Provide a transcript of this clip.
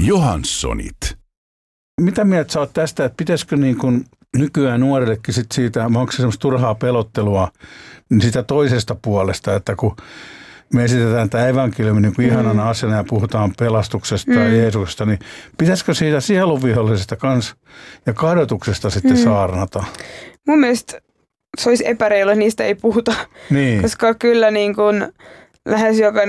Johanssonit. Mitä mieltä sä oot tästä, että pitäisikö niin kuin nykyään nuorillekin sit siitä, onko se semmoista turhaa pelottelua niin sitä toisesta puolesta, että kun me esitetään tämä evankeliumi niin kuin ihanana asiana ja puhutaan pelastuksesta ja Jeesuksesta, niin pitäisikö siitä sieluvihollisesta kanssa ja kadotuksesta sitten saarnata? Mun mielestä se olisi epäreilu, niistä ei puhuta, Niin. koska kyllä niin kuin lähes jokainen